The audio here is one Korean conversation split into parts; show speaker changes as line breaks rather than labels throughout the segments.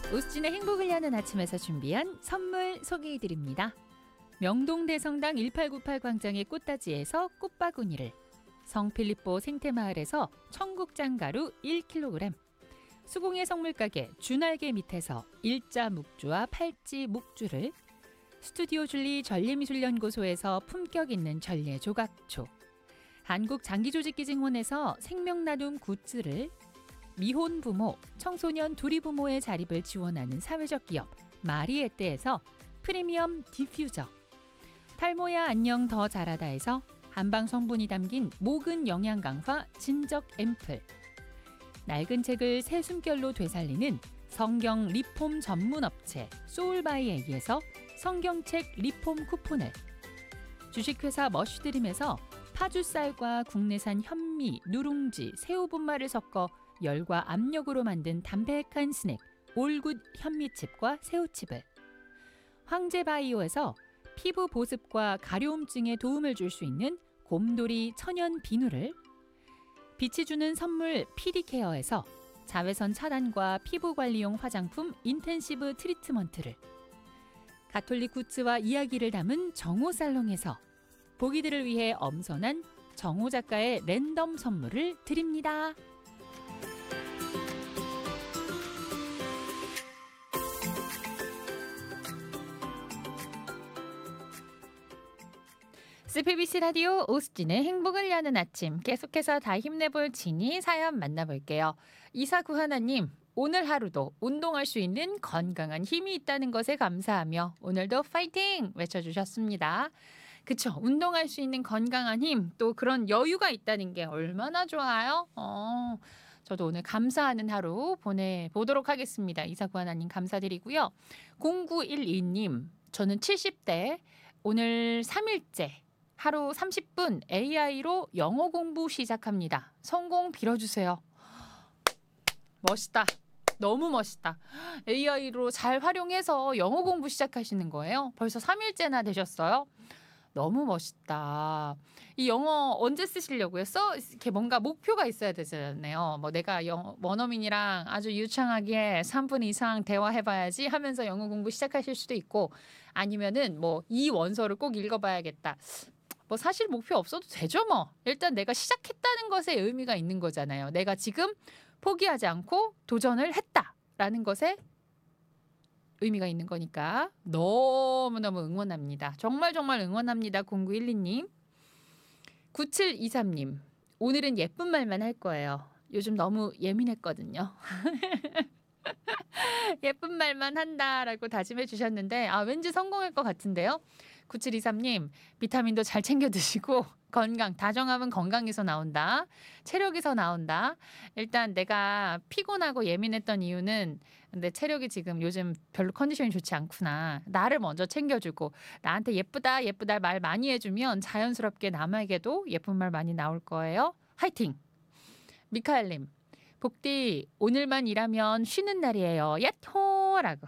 오스진의 행복을 여는 아침에서 준비한 선물 소개해드립니다. 명동대성당 1898 광장의 꽃다지에서 꽃바구니를, 성필리포 생태마을에서 청국장가루 1kg, 수공예 성물가게 준알개 밑에서 일자 묵주와 팔찌 묵주를, 스튜디오 줄리 전래미술연구소에서 품격 있는 전래 조각초, 한국장기조직기증원에서 생명나눔 굿즈를, 미혼 부모, 청소년 두리 부모의 자립을 지원하는 사회적 기업 마리에떼에서 프리미엄 디퓨저, 탈모야 안녕 더 자라다에서 한방 성분이 담긴 모근 영양 강화 진적 앰플, 낡은 책을 새 숨결로 되살리는 성경 리폼 전문 업체 소울바이에이에서 성경책 리폼 쿠폰을, 주식회사 머쉬드림에서 파주쌀과 국내산 현미, 누룽지, 새우분말을 섞어 열과 압력으로 만든 담백한 스낵 올굿 현미칩과 새우칩을, 황제바이오에서 피부 보습과 가려움증에 도움을 줄 수 있는 곰돌이 천연 비누를, 빛이 주는 선물 PD케어에서 자외선 차단과 피부관리용 화장품 인텐시브 트리트먼트를, 가톨릭 굿즈와 이야기를 담은 정호살롱에서 보기들을 위해 엄선한 정호 작가의 랜덤 선물을 드립니다. CBBC 라디오 오스진의 행복을 여는 아침, 계속해서 다 힘내볼 진이 사연 만나볼게요. 2491님, 오늘 하루도 운동할 수 있는 건강한 힘이 있다는 것에 감사하며 오늘도 파이팅 외쳐주셨습니다. 그쵸, 운동할 수 있는 건강한 힘, 또 그런 여유가 있다는 게 얼마나 좋아요. 저도 오늘 감사하는 하루 보내보도록 하겠습니다. 2491님 감사드리고요. 0912님, 저는 70대, 오늘 3일째 하루 30분 AI로 영어 공부 시작합니다. 성공 빌어주세요. 멋있다. 너무 멋있다. AI로 잘 활용해서 영어 공부 시작하시는 거예요? 벌써 3일째나 되셨어요? 너무 멋있다. 이 영어 언제 쓰시려고요? 이렇게 뭔가 목표가 있어야 되잖아요. 뭐 내가 원어민이랑 아주 유창하게 3분 이상 대화해봐야지 하면서 영어 공부 시작하실 수도 있고, 아니면은 뭐 이 원서를 꼭 읽어봐야겠다. 뭐 사실 목표 없어도 되죠 뭐. 일단 내가 시작했다는 것에 의미가 있는 거잖아요. 내가 지금 포기하지 않고 도전을 했다라는 것에 의미가 있는 거니까 너무너무 응원합니다. 정말 정말 응원합니다. 0912님. 9723님. 오늘은 예쁜 말만 할 거예요. 요즘 너무 예민했거든요. 예쁜 말만 한다라고 다짐해 주셨는데 왠지 성공할 것 같은데요. 9723님, 비타민도 잘 챙겨 드시고 건강, 다정함은 건강에서 나온다. 체력에서 나온다. 일단 내가 피곤하고 예민했던 이유는 근데 체력이 지금 요즘 별로 컨디션이 좋지 않구나. 나를 먼저 챙겨주고 나한테 예쁘다 예쁘다 말 많이 해주면 자연스럽게 남에게도 예쁜 말 많이 나올 거예요. 화이팅! 미카엘님, 복디 오늘만 일하면 쉬는 날이에요. 야호라고.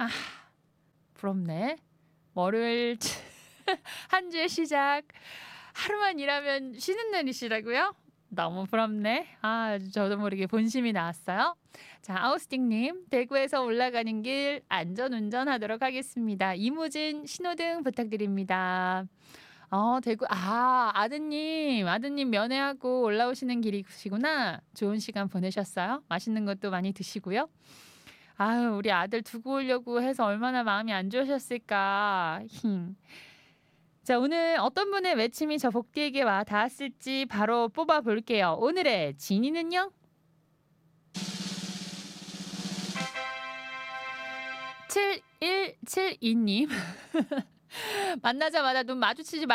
부럽네. 월요일 한 주의 시작. 하루만 일하면 쉬는 날이시라고요? 너무 부럽네. 저도 모르게 본심이 나왔어요. 자, 아우스틱님, 대구에서 올라가는 길 안전운전 하도록 하겠습니다. 이무진 신호등 부탁드립니다. 대구, 아드님 면회하고 올라오시는 길이시구나. 좋은 시간 보내셨어요? 맛있는 것도 많이 드시고요. 우리 아들 두고 오려고 해서 얼마나 마음이 안 좋으셨을까. 자, 오늘 어떤 분의 외침이 저 복디에게 와 닿았을지 바로 뽑아볼게요. 오늘의 진이는요? 7172님. 만나자마자 눈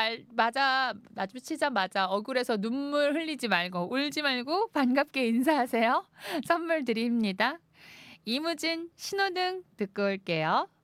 마주치자마자 억울해서 눈물 흘리지 말고 울지 말고 반갑게 인사하세요. 선물 드립니다. 이무진 신호등 듣고 올게요.